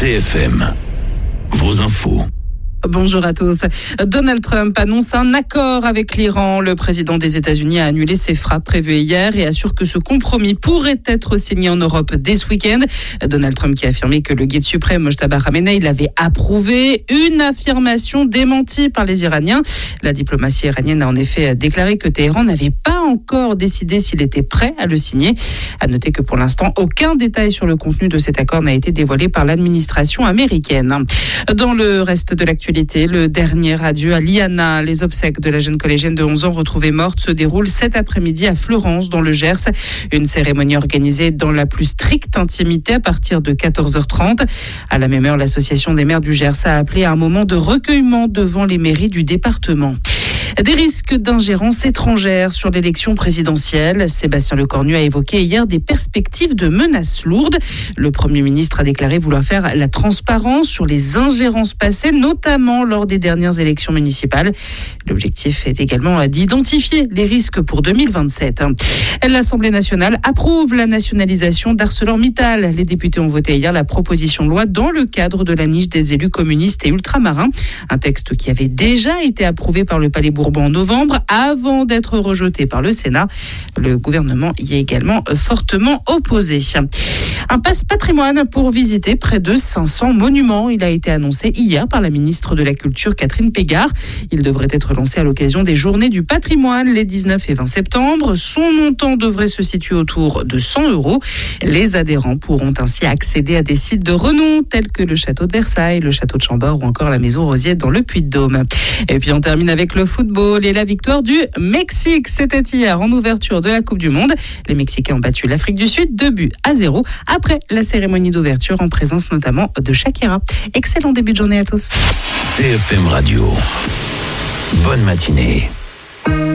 CFM, vos infos. Bonjour à tous. Donald Trump annonce un accord avec l'Iran. Le président des États-Unis a annulé ses frappes prévues hier et assure que ce compromis pourrait être signé en Europe dès ce week-end. Donald Trump qui a affirmé que le guide suprême Mojtaba Khamenei l'avait approuvé. Une affirmation démentie par les Iraniens. La diplomatie iranienne a en effet déclaré que Téhéran n'avait pas encore décidé s'il était prêt à le signer. À noter que pour l'instant, aucun détail sur le contenu de cet accord n'a été dévoilé par l'administration américaine. Dans le reste de l'actualité, le dernier adieu à Liana. Les obsèques de la jeune collégienne de 11 ans retrouvée morte se déroulent cet après-midi à Fleurance, dans le Gers. Une cérémonie organisée dans la plus stricte intimité à partir de 14h30. À la même heure, l'association des maires du Gers a appelé à un moment de recueillement devant les mairies du département. Des risques d'ingérence étrangère sur l'élection présidentielle. Sébastien Lecornu a évoqué hier des perspectives de menaces lourdes. Le Premier ministre a déclaré vouloir faire la transparence sur les ingérences passées, notamment lors des dernières élections municipales. L'objectif est également d'identifier les risques pour 2027. L'Assemblée nationale approuve la nationalisation d'ArcelorMittal. Les députés ont voté hier la proposition de loi dans le cadre de la niche des élus communistes et ultramarins. Un texte qui avait déjà été approuvé par le Palais Bourbon en novembre, avant d'être rejeté par le Sénat. Le gouvernement y est également fortement opposé. Un passe patrimoine pour visiter près de 500 monuments. Il a été annoncé hier par la ministre de la Culture, Catherine Pégard. Il devrait être lancé à l'occasion des Journées du patrimoine les 19 et 20 septembre. Son montant devrait se situer autour de 100 €. Les adhérents pourront ainsi accéder à des sites de renom tels que le château de Versailles, le château de Chambord ou encore la maison Rosier dans le Puy-de-Dôme. Et puis on termine avec le football et la victoire du Mexique. C'était hier en ouverture de la Coupe du Monde. Les Mexicains ont battu l'Afrique du Sud 2-0 après la cérémonie d'ouverture en présence notamment de Shakira. Excellent début de journée à tous. CFM Radio. Bonne matinée.